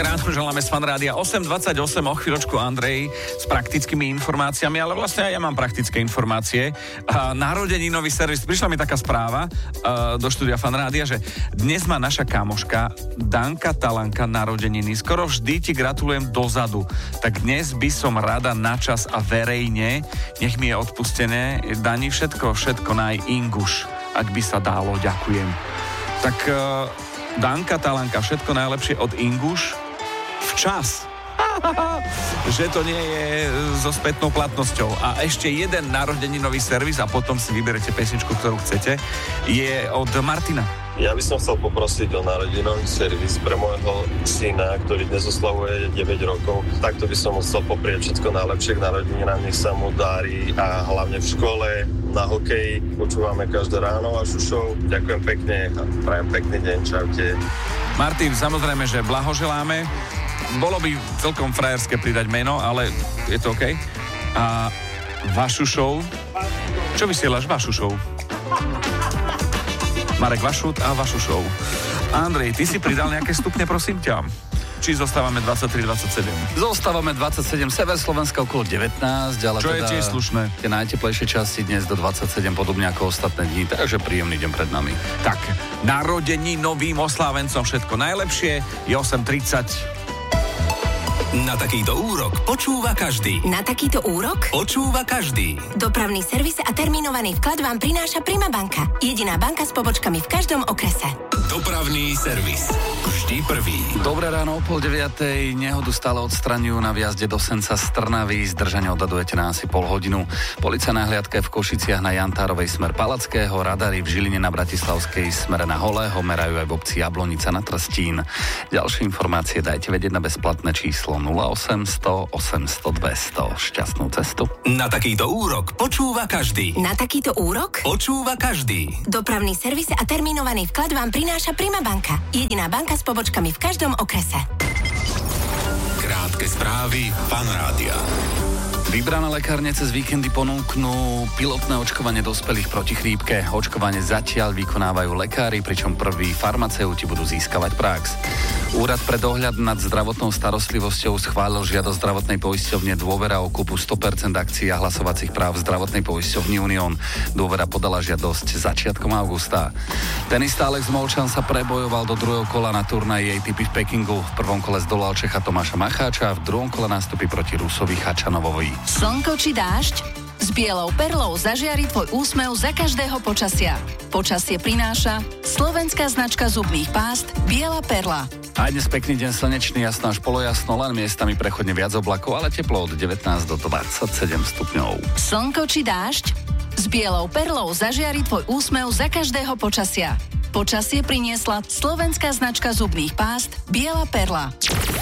ráno želáme z Fanrádia 8.28, o chvíľočku Andrej s praktickými informáciami, ale vlastne aj ja mám praktické informácie. Narodeninový servis, prišla mi taká správa do štúdia Fanrádia, že dnes má naša kamoška Danka Talanka narodeniny. Skoro vždy ti gratulujem dozadu, tak dnes by som rada načas a verejne, nech mi je odpustené, Dani, všetko na Inguš, ak by sa dalo, ďakujem. Tak Danka Talanka, všetko najlepšie od Inguš včas. Že to nie je so spätnou platnosťou. A ešte jeden narodeninový servis a potom si vyberete pesničku, ktorú chcete, je od Martina. Ja by som chcel poprosiť o narodinový servis pre môjho syna, ktorý dnes oslavuje 9 rokov. Takto by som chcel poprieť všetko najlepšie k narodeninám, nech sa mu darí a hlavne v škole, na hokeji. Počúvame každé ráno vašu show. Ďakujem pekne a prajem pekný deň. Čaute. Martin, samozrejme, že blahoželáme. Bolo by celkom frajerské pridať meno, ale je to OK. A vašu show? Čo vysielaš vašu show? Marek Vašut a vašu show. Andrej, ty si pridal nejaké stupne, prosím ťa? Či zostávame 23-27? Zostávame 27, sever Slovenska okolo 19, ale čo teda je tiež slušné. Tie najteplejšie časti dnes do 27, podobne ako ostatné dni, takže príjemný deň pred nami. Tak, narodeninovým oslávencom všetko najlepšie, je 8.30. Na takýto úrok počúva každý. Na takýto úrok Počúva každý. dopravný servis a termínovaný vklad vám prináša Prima banka. Jediná banka s pobočkami v každom okrese. Dopravný servis. Vždy prvý. Dobré ráno, o 8:30. Nehodu stále odstraňujú na vjazde do Senca z Trnavy. Zdržanie odhadujete na asi pol hodinu. Policajná hliadka je v Košiciach na Jantárovej smer Palackého. Radary v Žiline na Bratislavskej smere na Holého. Merajú aj v obci Jablonica na Trstín. Ďalšie informácie dajte vedieť na bezplatné číslo 0800 800 200. Šťastnú cestu. Na takýto úrok počúva každý. Na takýto úrok Počúva každý. dopravný servis a termínovaný vklad vám prináša Prima banka. Jediná banka s pobočkami v každom okrese. Krátke správy Fanrádia. Vybrané lekárne cez víkendy ponúknú pilotné očkovanie dospelých proti chrípke. Očkovanie zatiaľ vykonávajú lekári, pričom prví farmaceuti budú získavať prax. Úrad pre dohľad nad zdravotnou starostlivosťou schválil žiadosť zdravotnej poisťovne Dôvera o kúpu 100% akcií a hlasovacích práv zdravotnej poisťovni Unión. Dôvera podala žiadosť začiatkom augusta. Tenista Alex Molčan sa prebojoval do druhého kola na turnaji ATP v Pekingu. V prvom kole zdolal Čecha Tomáša Macháča a v druhom kole nastúpi proti Rusovi Chačanovovi. Slnko či dážď? S bielou perlou zažiari tvoj úsmev za každého počasia. Počasie prináša slovenská značka zubných pást Biela perla. Aj dnes pekný deň, slnečný, jasno až polojasno, len miestami prechodne viac oblakov, ale teplo od 19 do 27 stupňov. Slnko či dážď? S bielou perlou zažiari tvoj úsmev za každého počasia. Počasie priniesla slovenská značka zubných pást Biela perla.